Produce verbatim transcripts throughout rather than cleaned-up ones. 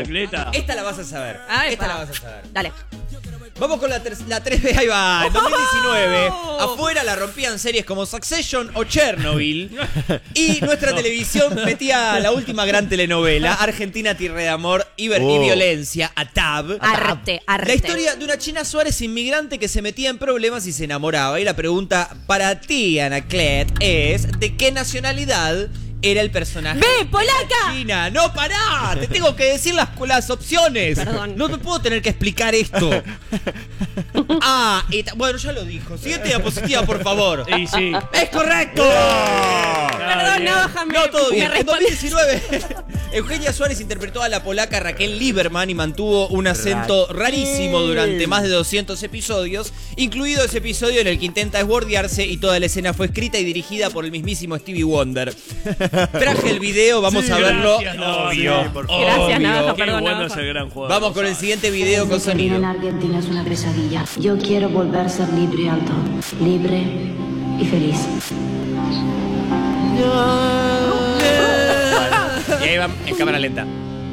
Anacleta. Esta la vas a saber. Ah, Esta epa. la vas a saber. Dale. Vamos con la, la tres B, ahí va. En dos mil diecinueve, afuera la rompían series como Succession o Chernobyl. Y nuestra no. televisión metía la última gran telenovela, Argentina Tierra de Amor y, ver, oh. y Violencia, A T A B. Arte, arte. La historia de una China Suárez inmigrante que se metía en problemas y se enamoraba. Y la pregunta para ti, Anaclet, es: ¿de qué nacionalidad era el personaje? ¡Ve, polaca! China, no, pará, te tengo que decir las, las opciones. Perdón. No me puedo tener que explicar esto. Ah, y bueno, ya lo dijo. Siguiente diapositiva, por favor. Y sí. ¡Es correcto! Perdón, no, déjame. No, todo bien. Me En dos mil diecinueve, Eugenia Suárez interpretó a la polaca Raquel Lieberman y mantuvo un acento Raquel. rarísimo durante más de doscientos episodios, incluido ese episodio en el que intenta esbordearse, y toda la escena fue escrita y dirigida por el mismísimo Stevie Wonder. Traje el video, vamos sí, a verlo. Gracias, obvio, sí, por obvio. Gracias, Navaja, Qué perdón, bueno Navaja. es el gran juego. Vamos con el siguiente video con sonido. En Argentina es una pesadilla. Yo quiero volver a ser libre y alto. Libre y feliz. Y ahí va en cámara lenta.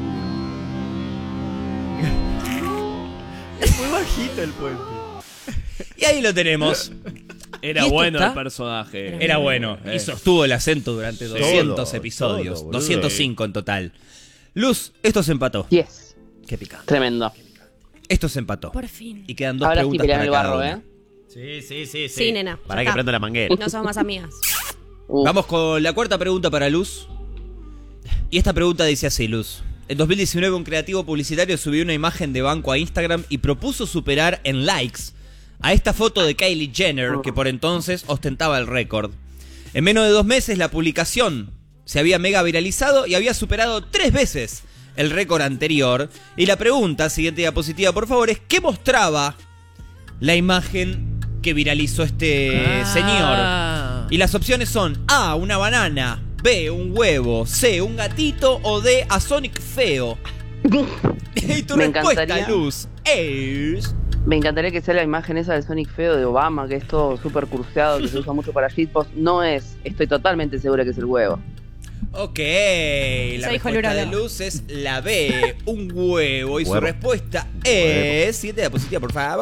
Es muy bajito el puente. Y ahí lo tenemos. Era ¿Y esto bueno está? el personaje. Era bueno. Eh. Y sostuvo el acento durante doscientos Todo, episodios. todo, doscientos cinco en total. Luz, esto se empató. Yes. Qué picante. Tremendo. Esto se empató. Por fin. Y quedan dos Ahora sí preguntas pelean para el cada barro, una. ¿eh? Sí, sí, sí, Sí, nena. Para ya que está. prenda la manguera. No somos más amigas. Uf. Vamos con la cuarta pregunta para Luz. Y esta pregunta dice así, Luz. En dos mil diecinueve, un creativo publicitario subió una imagen de banco a Instagram y propuso superar en likes a esta foto de Kylie Jenner, que por entonces ostentaba el récord. En menos de dos meses, la publicación se había mega viralizado y había superado tres veces el récord anterior. Y la pregunta, siguiente diapositiva por favor, es: ¿qué mostraba la imagen que viralizó este Ah. señor? Y las opciones son A, una banana, B, un huevo, C, un gatito o D, a Sonic feo. Y tu Me respuesta, encantaría. Luz, es... Me encantaría que sea la imagen esa del Sonic feo de Obama, que es todo súper curseado, que se usa mucho para shitpost. No es. Estoy totalmente segura que es el huevo. Ok, la dijo respuesta Lura, de no. Luz es la B, un huevo. Y su Huevo. respuesta es... Siguiente diapositiva, por favor.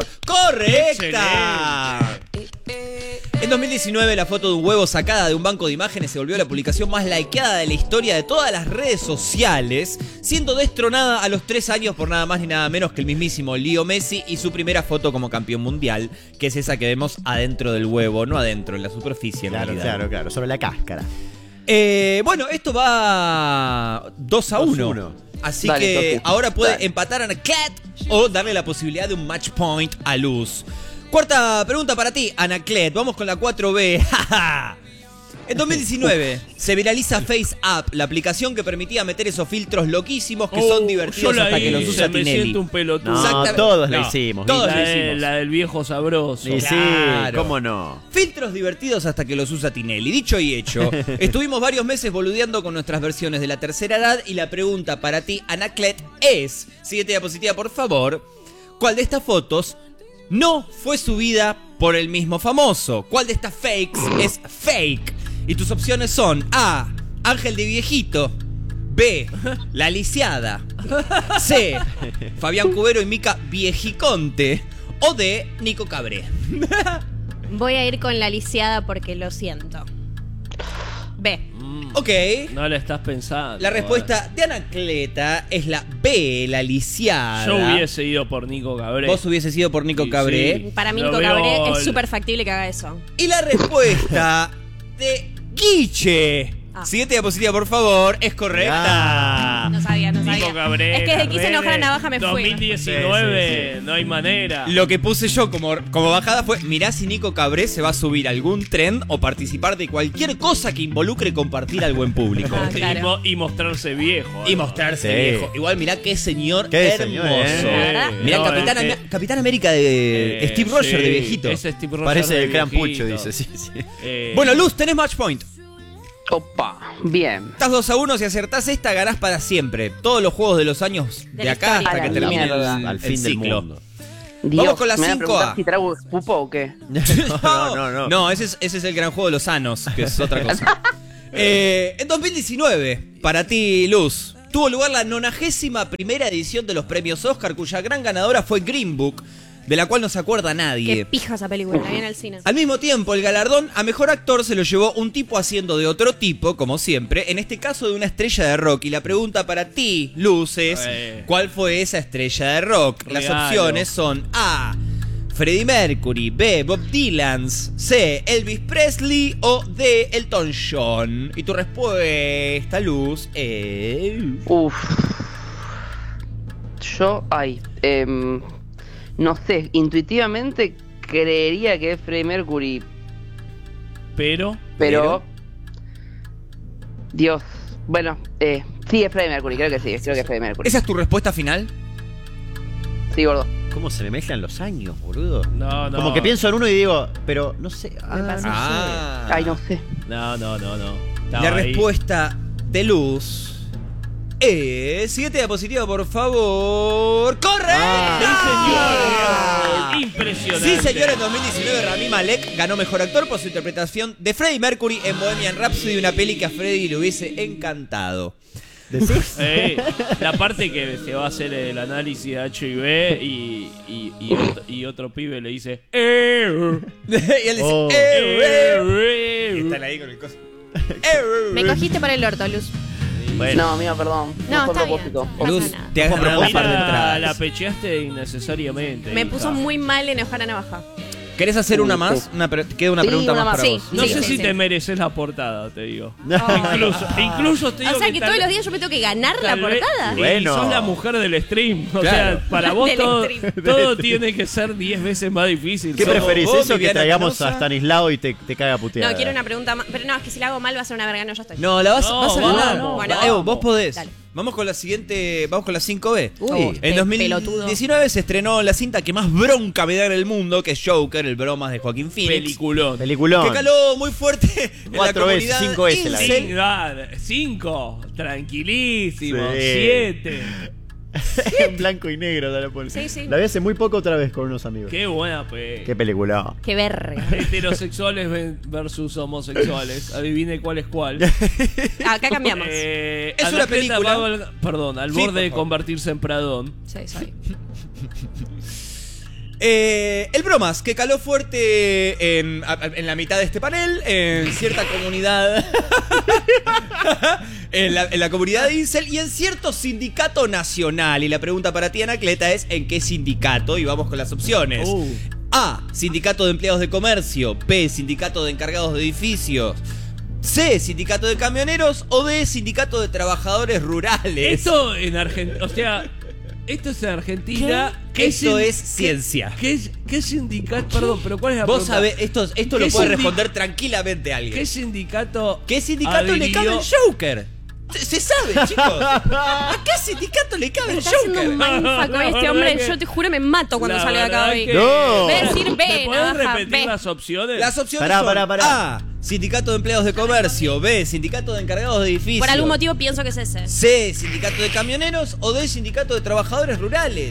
¡Correcta! En dos mil diecinueve, la foto de un huevo sacada de un banco de imágenes se volvió la publicación más likeada de la historia de todas las redes sociales, siendo destronada a los tres años por nada más ni nada menos que el mismísimo Leo Messi y su primera foto como campeón mundial, que es esa que vemos adentro del huevo, no adentro, en la superficie en Claro, realidad. claro, claro. Sobre la cáscara. Eh, bueno, esto va dos a uno. dos a uno. Así Dale, que Toki. ahora puede Dale. empatar a Anaclet o darle la posibilidad de un match point a Luz. Cuarta pregunta para ti, Anaclet. Vamos con la cuatro B. En dos mil diecinueve se viraliza FaceApp, la aplicación que permitía meter esos filtros loquísimos que Oh, son yo divertidos la hasta que los hice, usa me Tinelli. siento un pelotudo. No, Exactamente. todos la No, hicimos. todos la, lo de- hicimos. la del viejo sabroso. Sí, sí, Claro. cómo no. Filtros divertidos hasta que los usa Tinelli. Dicho y hecho, estuvimos varios meses boludeando con nuestras versiones de la tercera edad y la pregunta para ti, Anaclet, es, siguiente diapositiva por favor, ¿cuál de estas fotos no fue subida por el mismo famoso? ¿Cuál de estas fakes es fake? Y tus opciones son A, Ángel de viejito, B, la lisiada, C, Fabián Cubero y Mica Viejiconte, o D, Nico Cabré. Voy a ir con la lisiada porque lo siento. B. Ok. No la estás pensando. La respuesta de Anacleta es la B, la lisiada. Yo hubiese ido por Nico Cabré. Vos hubieses ido por Nico Sí, Cabré. sí. Para mí Lo Nico veo Cabré es el- súper factible que haga eso. Y la respuesta de Guiche. Ah. Siguiente diapositiva, por favor. Es correcta. No sabía, no sabía. Nico Cabré. Es que desde que quise enojar a Carrere, Navaja me fui. dos mil diecinueve, Sí, sí, no hay manera. Lo que puse yo como, como bajada fue: mirá si Nico Cabré se va a subir a algún trend o participar de cualquier cosa que involucre compartir algo en público. Ah, Y claro. mo- y, mostrarse viejo. Y ¿no? mostrarse Sí. viejo. Igual mirá qué señor Qué hermoso. señor, ¿eh? La verdad. Mirá, No, Capitán, eh, Am- Capitán América de eh, Steve Rogers sí, de viejito. Ese Steve Rogers Parece de el gran viejito. Pucho, dice. Sí, sí. Eh, Bueno, Luz, tenés match point. Opa, bien. Estás dos a uno, si acertás esta, ganás para siempre. Todos los juegos de los años de, De la acá historia. hasta que A la termine el, mierda. el Al fin del ciclo. mundo. Dios, Vamos con la ¿me van a cinco preguntar A. si trago pupo o qué? No, no, no. No, ese es, ese es el gran juego de los sanos, que es otra cosa. Eh, en dos mil diecinueve, para ti, Luz, tuvo lugar la nonagésima primera edición de los premios Oscar, cuya gran ganadora fue Green Book, de la cual no se acuerda nadie. Qué pija esa película, la vi en el cine. Al mismo tiempo, el galardón a mejor actor se lo llevó un tipo haciendo de otro tipo, como siempre, en este caso de una estrella de rock. Y la pregunta para ti, Luz, es Eh. ¿cuál fue esa estrella de rock? Las Regalo. opciones son A, Freddie Mercury, B, Bob Dylan, C, Elvis Presley o D, Elton John. Y tu respuesta, Luz, es... Uf. Yo, ay, em, no sé, intuitivamente creería que es Freddie Mercury, Pero. pero... Dios, bueno, eh, sí es Freddie Mercury, creo que sí, creo que es Freddie Mercury. ¿Esa es tu respuesta final? Sí, gordo. ¿Cómo se me mezclan los años, boludo? No, no. Como que pienso en uno y digo, pero no sé. Ah, pasa. no Ah. Ay, no sé. No, no, no, no. La Estaba ahí. respuesta de Luz es... Siguiente diapositiva, por favor. ¡Correcta! Sí, señor. Impresionante. Sí, señor, en dos mil diecinueve Rami Malek ganó Mejor Actor por su interpretación de Freddie Mercury en Bohemian Rhapsody, una peli que a Freddie le hubiese encantado. ¿Decís? Eh, la parte que se va a hacer el análisis de H I V y, y, y, otro, y otro pibe le dice eh, Y él dice... Oh. "Eh, eh". eh, Y están ahí con el coso. Eh, Me cogiste por el orto, Luz. Bueno. No, mío, perdón. No, fue a está bien. propósito. No Luz, pasa nada. te has Fue a ganado un par de Mira, entradas. la pecheaste innecesariamente. Me hija. puso muy mal enojar a Navaja. ¿Querés hacer una más? Una pre- queda una Sí, pregunta una más más. para Sí. vos. No Sí, sé sí, si sí. te mereces la portada, te digo. Oh. Incluso, incluso te digo O sea que tal- todos los días yo me tengo que ganar la tal vez- portada. Y Bueno. sos la mujer del stream. O Claro. sea, para vos Del todo, stream. todo tiene que ser diez veces más difícil. ¿Qué Sos- preferís? vos, ¿Eso que Viviana traigamos Canosa? a Stanislao y te, te caga puteada? No, quiero una pregunta más. Pero no, es que si la hago mal va a ser una verga. No, ya estoy. No, la vas, No, vas a vamos, ganar. bueno, Evo, vamos. vos podés. Dale. Vamos con la siguiente, vamos con la cinco B. Uy, en pe- dos mil pelotudo. diecinueve se estrenó la cinta que más bronca me da en el mundo, que es Joker, el bromas de Joaquín Phoenix. Peliculón. Peliculón. Que caló muy fuerte en Cuatro la veces, comunidad cinco veces la vi. incel. Cinco, ah, cinco, tranquilísimo. Sí. Siete. En blanco y negro te la pones. Sí, sí. La vi hace muy poco otra vez con unos amigos. Qué buena pe. Qué película. Qué verga. Heterosexuales ven- versus homosexuales. Adivine cuál es cuál. Acá cambiamos. Eh, Es una Anacleta película. va al- perdón, al Sí, borde por de favor. convertirse en Pradón. Sí, soy. Eh, el bromas, que caló fuerte en, a- en la mitad de este panel, en cierta comunidad, en, la, en la comunidad de incel y en cierto sindicato nacional. Y la pregunta para ti, Anacleta, es ¿en qué sindicato? Y vamos con las opciones. Uh. A, sindicato de empleados de comercio. B, sindicato de encargados de edificios. C, sindicato de camioneros. O D, sindicato de trabajadores rurales. Esto en Argentina, o sea, esto es en Argentina. ¿Qué Esto sin- es ciencia. ¿Qué, qué, qué sindicato? Perdón, pero ¿cuál es la Vos pregunta? sabés, esto, esto lo ¿Qué puede sindi- responder tranquilamente alguien. ¿Qué sindicato? ¿Qué sindicato le cabe adhirió- el Joker? Se, se sabe, chicos. ¿A qué sindicato le cabe el Está haciendo un Joker? mindfuck con La este verdad hombre. que- Yo te juro me mato cuando La salga de acá verdad hoy. que- No. Voy a decir B, ¿Me podés navaja, repetir B. las opciones? Las opciones Pará, son pará, pará. A, sindicato de empleados de comercio. B, sindicato de encargados de edificios. Por algún motivo pienso que es ese. C, sindicato de camioneros. O D, sindicato de trabajadores rurales.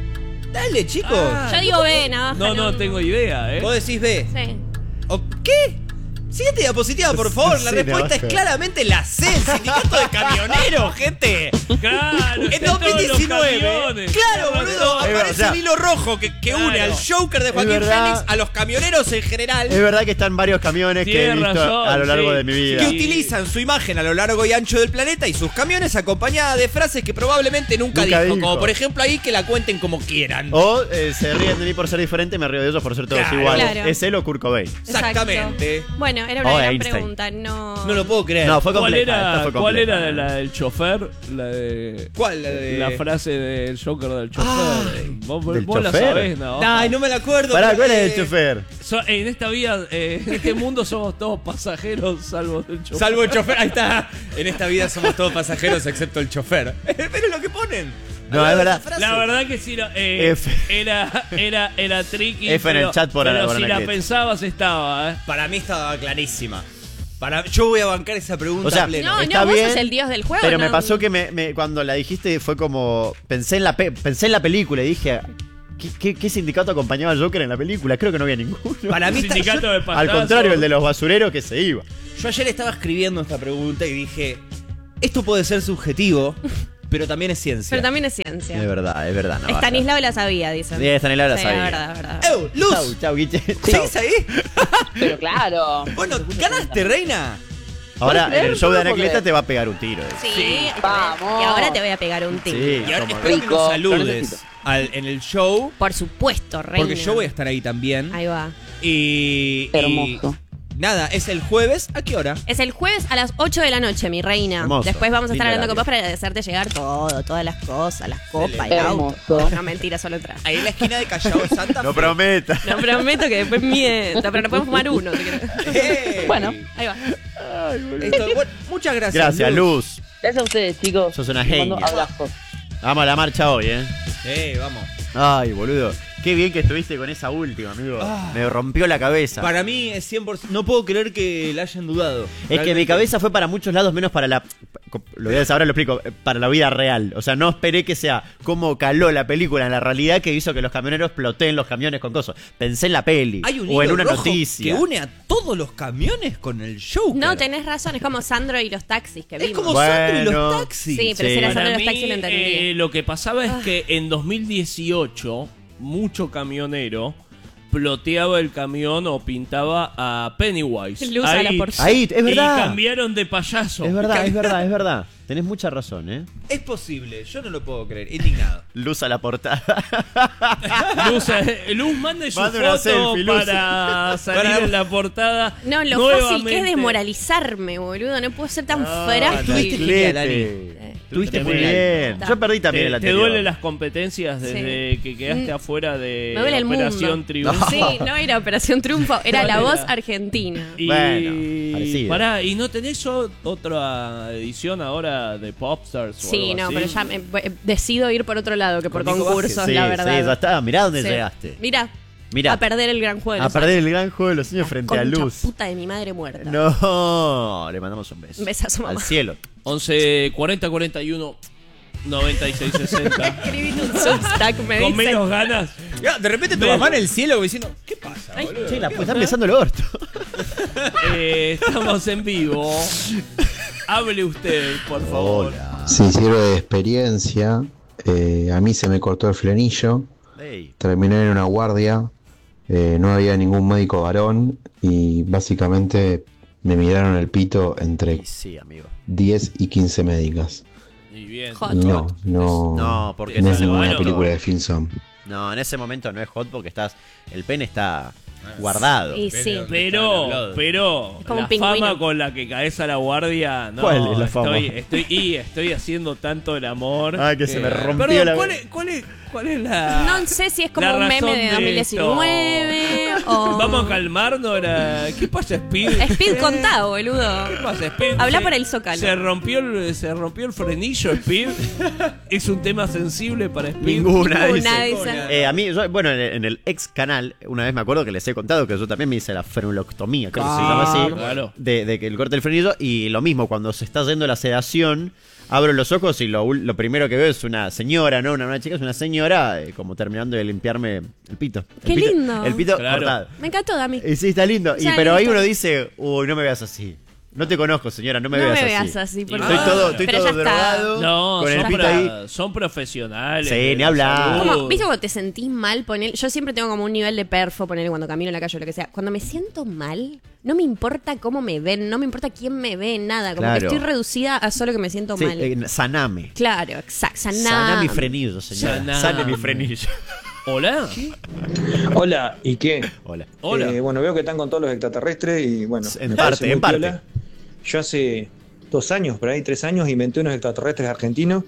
Dale, chicos. Ah, Yo digo B, navaja. No, no tengo idea, ¿eh? Vos decís B. Sí. ¿O qué? Siguiente diapositiva, por favor. La Sí, respuesta navaja. es claramente la C, sindicato de camioneros, gente. Claro, En está en todos los dos mil diecinueve, camiones. claro, Tiene boludo, razón. Es aparece verdad. el hilo rojo que, que une Claro. al Joker de Joaquín verdad. Phoenix a los camioneros en general, Es verdad que están varios camiones que he Tienes visto razón, a lo largo sí. de mi vida. que Sí. utilizan su imagen a lo largo y ancho del planeta y sus camiones acompañada de frases que probablemente nunca, Nunca dijo, dijo. como por ejemplo ahí que la cuenten como quieran. O eh, se ríen de mí por ser diferente, me río de ellos por ser todos Claro. iguales. Claro. Es él o Kurt Cobain. Exactamente. Exacto. Bueno, era una O gran Einstein. pregunta. No. No lo puedo creer. No, fue ¿Cuál compleja. esta era, fue ¿Cuál compleja. era la del chofer? La de. ¿Cuál? La de- La frase del Joker del chofer. Ay, vos ¿del vos la chofer? sabés, ¿no? Ay, no me la acuerdo. Pará, pero, ¿cuál es eh, el chofer? So- en esta vida, eh, en este mundo somos todos pasajeros, salvo el chofer. Salvo el chofer, ahí está. En esta vida somos todos pasajeros excepto el chofer. Pero lo que ponen. No, Al lado es de verdad. esa frase. La verdad que sí, no, eh, F. era, era, era tricky. F en el pero- chat por pero Ana- por si la Anaclet. pensabas estaba, ¿eh? Para mí estaba clarísima. Para, yo voy a bancar esa pregunta O sea, pleno. No, Está no, vos bien, sos el dios del juego. Pero no. me pasó que me, me- cuando la dijiste fue como. Pensé en la, pe- pensé en la película y dije. ¿qué, qué, qué sindicato acompañaba al Joker en la película? Creo que no había ninguno. Para mí Un está- sindicato yo, de Al pastazos. contrario, el de los basureros que se iba. yo ayer estaba escribiendo esta pregunta y dije, esto puede ser subjetivo, pero también es ciencia. Pero también es ciencia. Es verdad, es verdad. Navaja. Estanislao la sabía, dicen. Sí, Estanislao la Sí, sabía. es verdad, es verdad. ¡Ew! ¡Luz! Chau, chau, Guiche. ¿Seguís ahí? Pero claro. Bueno, ganaste, reina. Ahora, ¿Puedes en el creer? show de No puedo Anacleta creer. te va a pegar un tiro. eh. Sí, Sí. y- Vamos. Y ahora te voy a pegar un tiro. Sí. Y ahora como- espero que Rico. nos Lo saludes necesito. al- en el show, Por supuesto, reina. porque yo voy a estar ahí también. Ahí va. Y, Hermoso. y nada, es el jueves. ¿A qué hora? Es el jueves a las ocho de la noche, mi reina. Hermoso. Después vamos a estar Lindo hablando con horario. vos para hacerte llegar todo, todas las cosas, las copas, el Hermoso. auto. No, mentira, solo atrás. Ahí en la esquina de Callao Santa Fe. No prometa. No prometo que después miento, pero no podemos fumar uno. si querés. ¡Hey! Bueno. Ahí va. Esto- bueno, muchas gracias. Gracias, Luz. Gracias a ustedes, chicos. Sos una Les mando genia. abrazos. Vamos a la marcha hoy, ¿eh? Eh, vamos. Ay, boludo. Qué bien que estuviste con esa última, amigo. Ah. Me rompió la cabeza. Para mí es cien por ciento. No puedo creer que la hayan dudado. Es que mi Realmente. cabeza fue para muchos lados, menos para la... Lo voy a ahora lo explico. Para la vida real. O sea, no esperé que sea como caló la película en la realidad que hizo que los camioneros ploteen los camiones con cosas. Pensé en la peli. Hay un o en hilo una rojo noticia. que une a todos los camiones con el show. No, tenés razón, es como Sandro y los taxis que Es vimos. como Bueno. Sandro y los taxis. Sí, pero Sí. si era Para Sandro y los mí, taxis lo entendí. eh, lo que pasaba es que en dos mil dieciocho, mucho camionero ploteaba el camión o pintaba a Pennywise. Luz a la por- Ahí, es verdad. Y cambiaron de payaso. Es verdad, es verdad, es verdad. Tenés mucha razón, ¿eh? Es posible, yo no lo puedo creer. Indignado. Luz a la portada. Luz, eh, Luz mande su Mande una foto selfie, Luz. para salir Para- en la portada. No, lo nuevamente. fácil que es desmoralizarme, boludo. No puedo ser tan Ah, frágil. tuviste genial, Dani. Eh, Tuviste Muy genial. bien. Yo perdí también ¿Te, el te anterior. duelen las competencias desde que quedaste Mm. afuera de Me duele el Operación mundo. Triunfo? Sí, no era Operación Triunfo, era La Voz Argentina. Y Bueno, parecido. pará, ¿y no tenés o- otra edición ahora de Popstars? o Sí, algo no, así? pero ya me- eh, decido ir por otro lado que por Con Nico concursos, Vázquez. la Sí, verdad. sí, ya está. Mirá dónde Sí. llegaste. Mira, Mirá. a perder el gran juego de A los perder años. el gran juego de los niños frente a Concha Luz. puta de mi madre muerta. No, le mandamos un beso. Un besazo, mamá. Al cielo. once cuarenta cuarenta y uno noventa y seis sesenta. Escribite un substack, me Con dice. menos ganas. Ya, de repente tu Ve- mamá en el cielo diciendo, ¿qué pasa, Ay, boludo? Che, la están besando el orto. Eh, estamos en vivo. Hable usted, por favor. Hola. Si sirve de experiencia, eh, a mí se me cortó el frenillo, Ey. terminé en una guardia, eh, no había ningún médico varón y básicamente me miraron el pito entre Y sí, amigo. diez y quince médicas. Y bien. Hot. No, no, No, porque no no es es ninguna bueno. película de Finson. No, en ese momento no es hot porque estás. El pene está guardado. Y sí. Pero, pero, Es como la un pingüino. fama con la que caes a la guardia, no. ¿Cuál es la fama? Estoy, estoy, y estoy haciendo tanto el amor. Ah, que se me rompió Perdón, la. ¿cuál es, cuál es, cuál es la. No sé si es como la un meme razón de dos mil diecinueve esto? o... Vamos a calmarnos. Era... ¿Qué pasa, Speed? Speed contado, boludo. ¿Qué pasa, Speed? Habla Se- por el Zócalo. Se rompió el, se rompió el frenillo, Speed. Es un tema sensible para Speed. Ninguna, Ninguna, dice. dice. Eh, a mí, yo- bueno, en el, en el ex canal, una vez me acuerdo que les he contado que yo también me hice la frenuloctomía, creo que se llama así. Claro. De, de que el corte del frenillo. Y lo mismo, cuando se está yendo la sedación, abro los ojos y lo, ul- lo primero que veo es una señora, no una, una chica, es una señora eh, como terminando de limpiarme el pito. El Qué pito- lindo. El pito Claro. cortado. Me encantó, Dami. Y sí, está lindo. Y, Ya, pero ahí listo. uno dice, uy, no me veas así. No te conozco, señora, no me No veas me así. veas así, por Estoy favor. todo, estoy Pero todo ya está. drogado. No, con el son, pito pro- ahí. son profesionales. Sí, de ni la hablar. salud. Como, ¿viste cuando te sentís mal? Poner, yo siempre tengo como un nivel de perfo, poner cuando camino en la calle o lo que sea. Cuando me siento mal, no me importa cómo me ven, no me importa quién me ve, nada. Como Claro. que estoy reducida a solo que me siento Sí, mal. eh, saname. Claro, exacto. Saná. Sana mi frenillo, señora. Saname. Sane mi frenillo. Hola. Hola, ¿y qué? Hola. Hola. Eh, bueno, veo que están con todos los extraterrestres y bueno, En me parte, parece muy en parte. piola. Yo hace dos años, por ahí tres años, inventé unos extraterrestres argentinos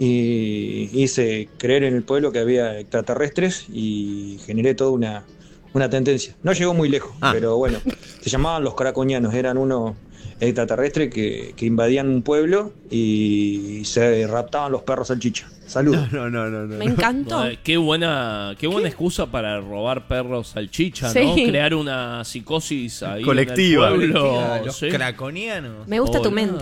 y hice creer en el pueblo que había extraterrestres y generé toda una, una tendencia. No llegó muy lejos, Ah. pero bueno, se llamaban los caraconianos, eran unos extraterrestres que, que invadían un pueblo y se raptaban los perros salchicha. Saludos. No, no, no, no. Me encantó. Ay, qué buena, qué buena excusa para robar perros salchicha, Sí. ¿no? Crear una psicosis ahí Colectiva. en el pueblo. Tía, los Sí. craconianos. Me gusta tu Hola. mente.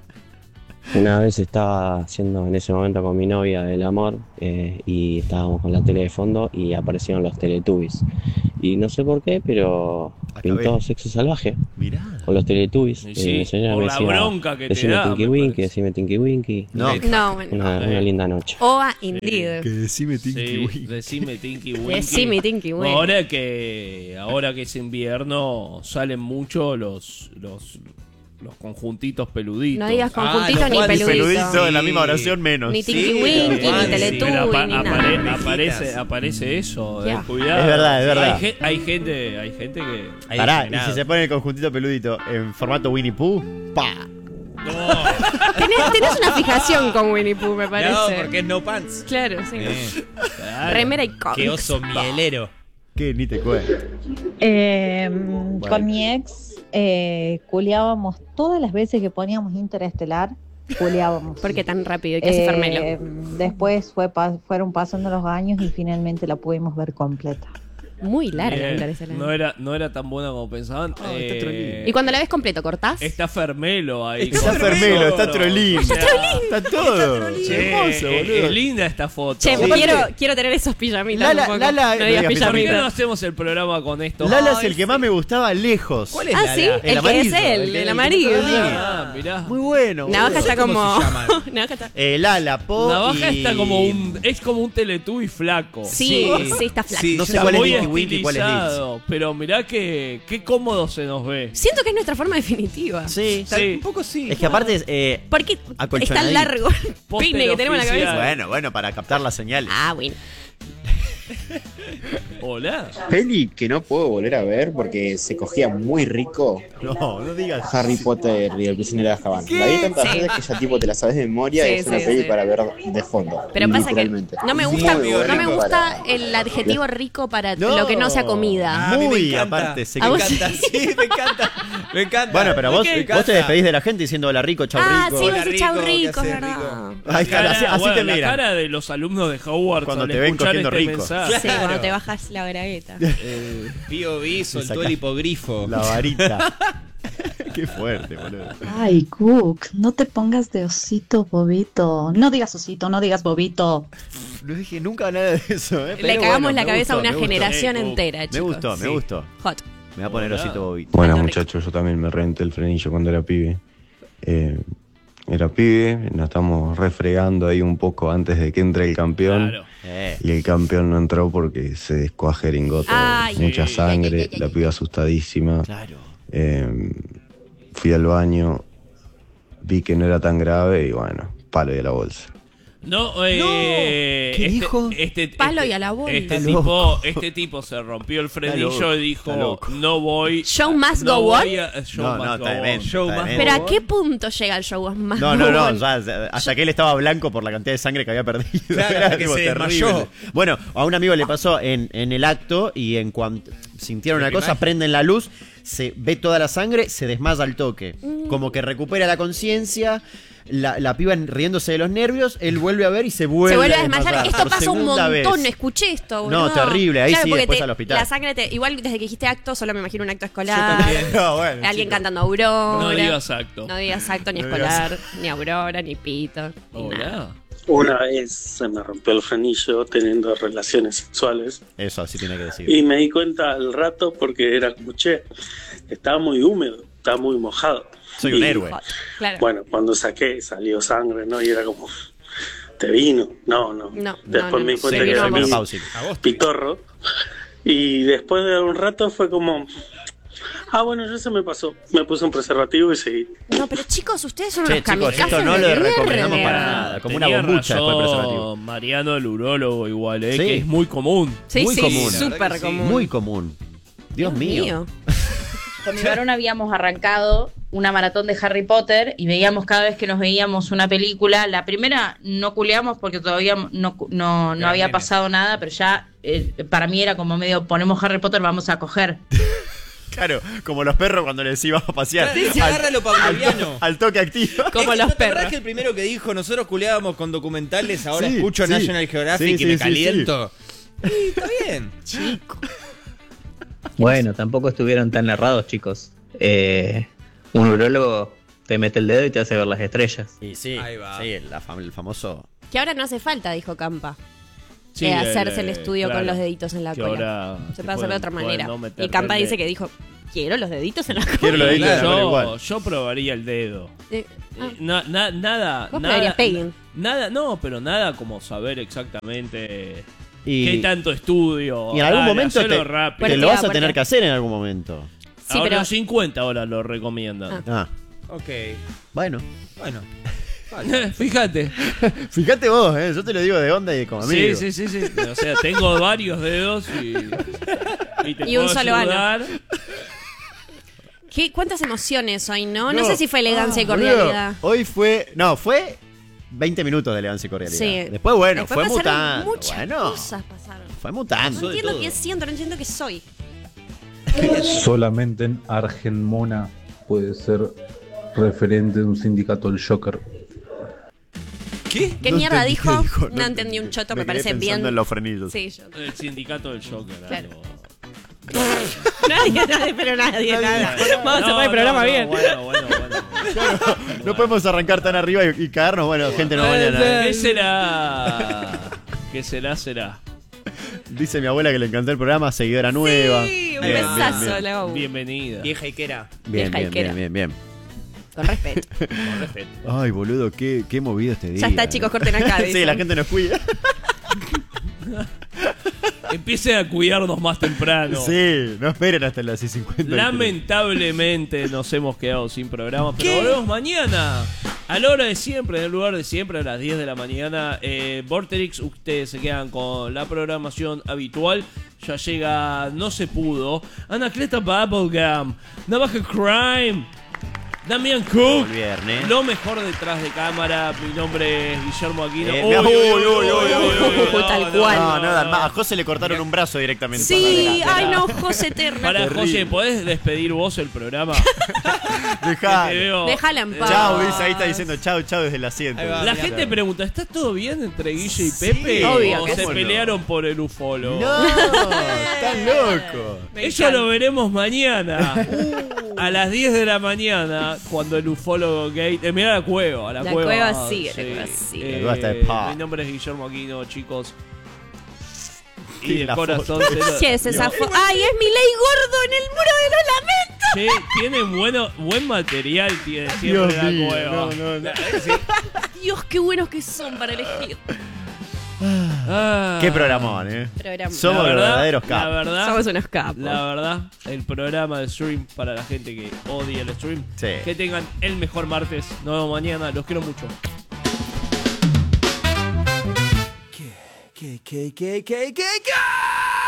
Una vez estaba haciendo en ese momento con mi novia el amor eh, y estábamos con la tele de fondo y aparecieron los Teletubbies. Y no sé por qué, pero pintó Sexo Salvaje. Mirá. Con los Teletubbies. Sí, Eh, sí, mi señora por me la decía, bronca que te decime da, Tinky me Winky, parece. decime Tinky Winky. No. No, bueno. Una, una linda noche. Oa, indeed. decime Sí, decime Tinky Winky. Decime Tinky Winky. Ahora que ahora que es invierno salen mucho los los los conjuntitos peluditos. No digas conjuntito Ah, ni los peludito. Peludito en la Sí. misma oración menos. Ni Tinky Sí, Winky, los ni Fancy. Teletubby, Pero apa- ni apare- nada. aparece, aparece eso, Ya. eh, cuidado. Es verdad, es verdad. Hay, ge- hay gente, hay gente que Ahí Pará, y degenerado. si se pone el conjuntito peludito en formato Winnie Pooh, ¡pa! Tenés, tenés una fijación con Winnie Pooh, me parece. No, porque es no pants. Claro, sí. Eh, Claro. Remera y cómics. qué oso mielero. Que ni te cuento. Eh, Con mi ex eh, culeábamos todas las veces que poníamos Interestelar, culeábamos. ¿Por qué tan rápido y casi Eh, Fermelo? Después fue pa- fueron pasando los años y finalmente la pudimos ver completa. Muy larga Bien. Interestelar. No era, no era tan buena como pensaban. Ah, está Eh, trolín. Y cuando la ves completo, ¿cortás? Está Fermelo ahí. Está con Fermelo, todo. está Trolín. O sea, Está todo. che, Hermoso, es- boludo. es linda esta foto. Che, Sí. quiero, quiero tener esos pijamitas Lala- un poco. Lala- no no digas digas ¿Por qué no pijamitas. hacemos el programa con esto? Lala es Ay, el que más me gustaba lejos. ¿Cuál es Ah, Lala? sí, el, que amarillo, es él, el el, que- el que amarillo. toca la Ah, mirá. Muy bueno. Navaja boludo. está ¿Cómo como. se llama? Navaja está. Eh, Lala, Po Navaja y... está como un. Es como un Teletubby flaco. Sí, sí, está flaco. Sí, No sé Está cuál es muy Dinky Winky y cuál es Liz. estilizado, pero mirá que qué cómodo se nos ve. Siento que es nuestra forma definitiva. Sí. Sí. Un poco sí. Es que aparte es... Eh, Porque es Acolchonadito. tan largo el Póster pine que tenemos en la oficial. cabeza. bueno, bueno, para captar las señales. Ah, bueno. Hola. Peli que no puedo volver a ver porque se cogía muy rico. No, no digas. Harry Potter y el prisionero de Azkaban. La vi tantas Sí. veces que ya tipo te la sabes de memoria Sí, y es una sí, peli sí. para ver de fondo. Pero pasa que literalmente. no me Muy gusta, bueno no me gusta para- el adjetivo rico para No. lo que no sea comida. Ah, a mí me Muy encanta. aparte, sé ¿A que- vos Me encanta, sí, me encanta. Me encanta. Bueno, pero vos, Me vos encanta. te despedís de la gente diciendo hola rico, chau Ah, rico. sí, Hola, vos decís chau rico, ¿qué rico, haces, ¿verdad? rico? Ahí está, Cara- así, así bueno, te la miran. cara de los alumnos de Hogwarts Cuando al te ven escuchar cogiendo este rico. mensaje. Sí, Claro. cuando te bajas la bragueta. P O V soltó saca- el hipogrifo. La varita. Qué fuerte, boludo. Ay, Cook, no te pongas de osito, bobito. No digas osito, no digas bobito. No dije nunca nada de eso, ¿eh? Le pero cagamos bueno, la me cabeza gustó, a una me gustó. generación Eh, entera, Me chicos. gustó, me Sí. gustó. Hot. Me voy a poner Hola. osito bobito. Bueno, Alto rico. muchachos, yo también me renté el frenillo cuando era pibe. Eh, era pibe, nos estamos refregando ahí un poco antes de que entre el campeón. Claro. Eh. Y el campeón no entró porque se descuajeringó todo. Ay, Mucha sí. sangre, la piba asustadísima. Claro. Eh, fui al baño, vi que no era tan grave y bueno, palo y a la bolsa. No, eh, ¿Qué este, dijo? Este, Palo este- y a la bola. Este Está tipo, loco. este tipo se rompió el loco, frenillo y está dijo, loco. no voy. Show must no go voy on. a- show No, must no, go está on. demente, Show está más- demente. Pero ¿a qué punto llega el show más? No, no, no, bueno? ya, hasta que él estaba blanco por la cantidad de sangre que había perdido. Claro, Era hasta que tipo se terrible. desmayó. Bueno, a un amigo le pasó en, en el acto y en cuanto sintieron ¿Qué una cosa, imagen? prenden la luz, se ve toda la sangre, se desmaya al toque. Mm. Como que recupera la conciencia, la, la piba riéndose de los nervios, él vuelve a ver y se vuelve, Se vuelve a desmayar. Esto por pasa un segunda montón. vez. Escuché esto, No, boludo. terrible. Ahí Claro, sí, porque después te- al hospital. La sangre te. Igual desde que dijiste acto, solo me imagino un acto escolar. también. No, bueno, Alguien chicos. cantando Aurora. No digas acto. No digas acto ni No escolar, ni Aurora, ni Pito. Ni nada. Hola. Una vez se me rompió el frenillo teniendo relaciones sexuales Eso así tiene que decir. y me di cuenta al rato porque era como, che, estaba muy húmedo, estaba muy mojado. Soy un Y, héroe. Hot. Claro. Bueno, cuando saqué salió sangre, ¿no? Y era como, ¿te vino? No, no. No, Después no, no, me di no. cuenta Sí, que no, era no. mi Menopáusico. pitorro. Y después de un rato fue como, ah, bueno, ya se me pasó. Me puse un preservativo y seguí. No, pero chicos, ustedes son Che, unos chicos, kamikazes esto no de lo mierda. recomendamos para nada. Como una Tenía bombucha después del razón preservativo. Mariano, el urólogo, igual, eh, Sí. que es muy común. Sí, Muy sí, común. súper común. Muy común. Dios, mío. Con mi varón habíamos arrancado una maratón de Harry Potter y veíamos cada vez que nos veíamos una película. La primera no culeamos porque todavía no, no, no había pasado nada, pero ya eh, para mí era como medio, ponemos Harry Potter, vamos a coger. Claro, como los perros cuando les iba a pasear. Sí, sí, Al- agárralo pavloviano. Al toque activo. Como Es que los ¿no te acordás perros. que el primero que dijo, nosotros culeábamos con documentales, ahora Sí, escucho sí. National Geographic Sí, y sí, me sí, caliento? Sí, está bien. Bueno, tampoco estuvieron tan errados, chicos. Eh, un urólogo te mete el dedo y te hace ver las estrellas. Y sí, Ahí va. sí, la fam- el famoso. Que ahora no hace falta, dijo Campa. Sí, eh, el- hacerse el estudio claro, con los deditos en la que cola. ahora Se puede hacer de otra pueden manera. no meter y Campa el dice dedo. que dijo quiero los deditos en la cola. Quiero los deditos en la cola Yo, igual. yo probaría el dedo. Eh, ah, Na- na- nada, Vos nada, probarías pegging. nada, no, pero nada como saber exactamente Y, qué tanto estudio. y en algún Dale, momento hacelo te, rápido. te lo Puerta, vas a tener puerta. que hacer en algún momento. Sí, Ahora pero- los cincuenta horas lo recomiendan. Ah, Ok. bueno. Bueno. Fíjate. Fíjate vos, ¿eh? Yo te lo digo de onda y como amigo. Sí, sí, sí, sí. O sea, tengo varios dedos y, y te Y un puedo solo ano. ayudar. ¿Qué, ¿Cuántas emociones hoy, no? No, No. sé si fue elegancia y Boludo, cordialidad. Hoy fue. No, fue veinte minutos de elegancia y cordialidad. Sí. Después, bueno, Después fue pasaron mutando. Muchas Bueno, cosas pasaron. fue mutando. No entiendo qué siento, no entiendo qué soy. Solamente en Argenmona puede ser referente de un sindicato del Joker. ¿Qué? ¿Qué No mierda entendí dijo? qué dijo, No, no entendí un choto, Me me, quedé parece pensando bien. en los frenillos. Sí, yo. El sindicato del Joker. Claro. algo. Nadie, nadie, pero nadie, nada. Vamos a No, cerrar el no, programa no, bien. Bueno, bueno, bueno. No podemos arrancar tan arriba y, y caernos. Bueno, gente, no mañana. ¿Qué será? ¿Qué será? Será. Dice mi abuela que le encantó el programa, seguidora nueva. Sí, un Bien, bien, besazo, bien. la Bau. Bienvenida. Vieja Ikera. Bien, Vieja bien, Ikera. bien, bien, bien. Con respeto. Con respeto. Ay, boludo, qué, qué movido este día. Ya está, chicos, corten acá. Sí, dicen. la gente nos cuida. Empiecen a cuidarnos más temprano. Sí, no esperen hasta las seis cincuenta. Lamentablemente nos hemos quedado sin programa, pero volvemos mañana a la hora de siempre, en el lugar de siempre, a las diez de la mañana. Eh, Vorterix, ustedes se quedan con la programación habitual. Ya llega No Se Pudo, Anacleta Bubblegum, Navaja Crime, Damián Cook, El viernes. lo mejor detrás de cámara. Mi nombre es Guillermo Aquino. Eh, Uy, uy, uy, uy, uy, uy, no, tal no, cual. No, no, dan más. A José le cortaron un brazo directamente. Sí, ay no, José Eterna. Para, Terrible. José, ¿podés despedir vos el programa? Dejá. Que te veo- Déjala en paz. Chau, dice, ahí está diciendo chau, chau desde el asiento. Ahí va. La Mirá. gente pregunta, ¿está todo bien entre Guille y Pepe? obvio ¿O que se sí. pelearon por el ufólogo? No, están locos. Me Eso encanta. lo veremos mañana. A las diez de la mañana, cuando el ufólogo gate... Eh, mirá la cueva, la, La cueva. cueva sigue, la cueva sigue. Eh, La cueva está de paz. mi nombre es Guillermo Aquino, chicos. Y Qué de la corazón... foto. se lo- Sí, ese zafo. Ay, es mi ley gordo en el muro de los lamentos. Che, tiene bueno, buen material, tiene siempre Dios la mío, cueva. no, no, no. Dios, qué buenos que son para elegir. Ah. Qué programón, eh. Programa. Somos La verdad, verdaderos La capos. verdad, Somos unos capos. La verdad, el programa de stream para la gente que odia el stream. Sí. Que tengan el mejor martes. Nos vemos mañana. Los quiero mucho. ¿Qué, qué, qué, qué, qué, qué?